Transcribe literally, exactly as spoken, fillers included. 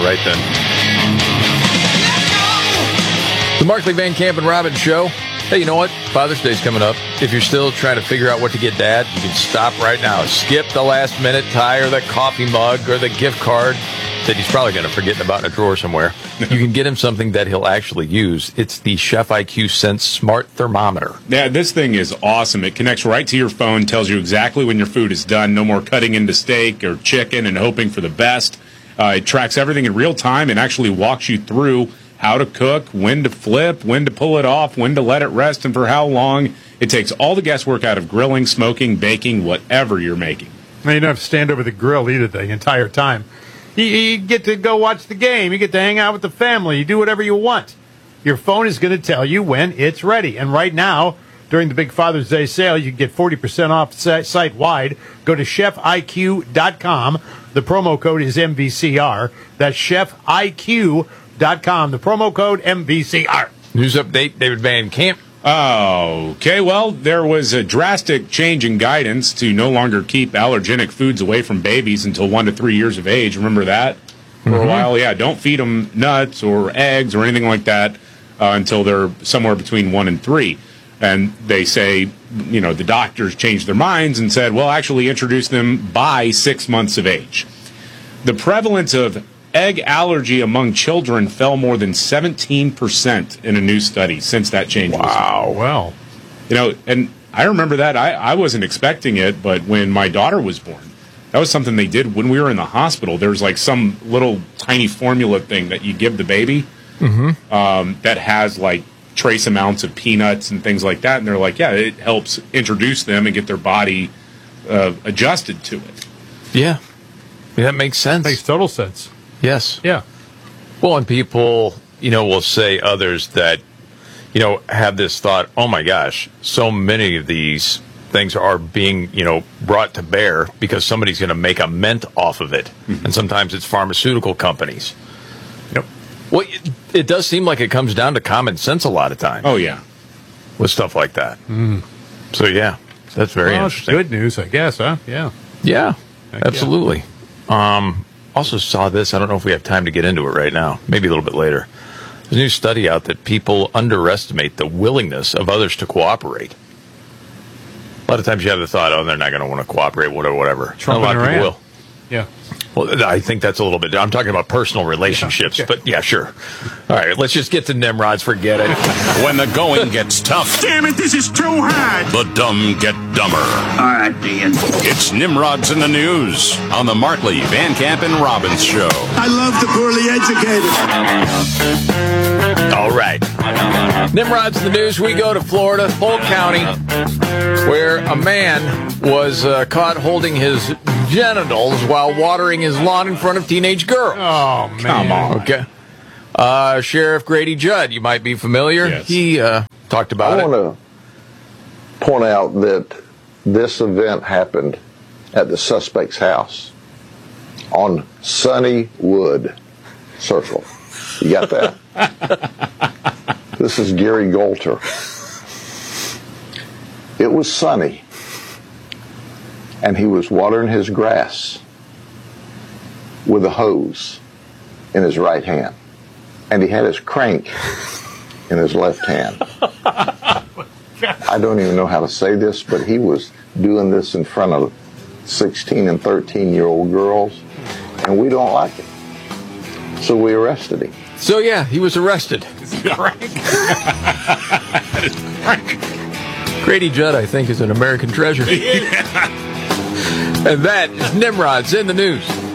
right then. The Markley, Van Camp, and Robbins Show. Hey, you know what? Father's Day's coming up. If you're still trying to figure out what to get Dad, you can stop right now. Skip the last minute tie or the coffee mug or the gift card that he's probably going to forget about in a drawer somewhere. You can get him something that he'll actually use. It's the Chef I Q Sense Smart Thermometer. Yeah, this thing is awesome. It connects right to your phone, tells you exactly when your food is done. No more cutting into steak or chicken and hoping for the best. Uh, it tracks everything in real time and actually walks you through how to cook, when to flip, when to pull it off, when to let it rest, and for how long. It takes all the guesswork out of grilling, smoking, baking, whatever you're making. Now, you don't have to stand over the grill either the entire time. You, you get to go watch the game. You get to hang out with the family. You do whatever you want. Your phone is going to tell you when it's ready. And right now, during the big Father's Day sale, you can get forty percent off site-wide. Go to chef I Q dot com. The promo code is M V C R. That's chef I Q dot com. The promo code M V C R. News update, David Van Camp. Oh, okay. Well, there was a drastic change in guidance to no longer keep allergenic foods away from babies until one to three years of age. Remember that? For mm-hmm. a while, yeah. Don't feed them nuts or eggs or anything like that uh, until they're somewhere between one and three. And they say, you know, the doctors changed their minds and said, well, actually introduce them by six months of age. The prevalence of egg allergy among children fell more than seventeen percent in a new study since that change was made. Wow. Well, you know, and I remember that. I, I wasn't expecting it, but when my daughter was born, that was something they did when we were in the hospital. There was like some little tiny formula thing that you give the baby mm-hmm. um, that has like trace amounts of peanuts and things like that. And they're like, yeah, it helps introduce them and get their body uh, adjusted to it. Yeah. Yeah, that makes sense. Makes total sense. Yes. Yeah. Well, and people, you know, will say others that, you know, have this thought, oh my gosh, so many of these things are being, you know, brought to bear because somebody's going to make a mint off of it. Mm-hmm. And sometimes it's pharmaceutical companies. Yep. Well, it, it does seem like it comes down to common sense a lot of times. Oh, yeah. With stuff like that. Mm. So, yeah, that's very well, interesting. Good news, I guess, huh? Yeah. Yeah, Heck absolutely. Yeah. Um, also saw this. I don't know if we have time to get into it right now. Maybe a little bit later. There's a new study out that people underestimate the willingness of others to cooperate. A lot of times you have the thought, oh, they're not going to want to cooperate, whatever, whatever. Trump a lot of people will. Yeah. Well, I think that's a little bit. I'm talking about personal relationships, yeah, okay. but yeah, sure. All right, let's just get to Nimrod's. Forget it. When the going gets tough, damn it, this is too hard. The dumb get dumber. All right, Dean. It's Nimrod's in the News on the Markley, Van Camp, and Robbins Show. I love the poorly educated. All right. Nimrod's in the News. We go to Florida, Polk County, where a man was uh, caught holding his genitals while watering his lawn in front of teenage girls. Oh, man. Come on. Okay. Uh, Sheriff Grady Judd, you might be familiar. Yes. He uh, talked about I it. I want to point out that this event happened at the suspect's house on Sunnywood Circle. You got that? This is Gary Golter. It was sunny, and he was watering his grass with a hose in his right hand, and he had his crank in his left hand. I don't even know how to say this, but he was doing this in front of sixteen and thirteen year old girls, and we don't like it. So we arrested him. So, yeah, he was arrested. Grady Judd, I think, is an American treasure. And that is Nimrod's in the News.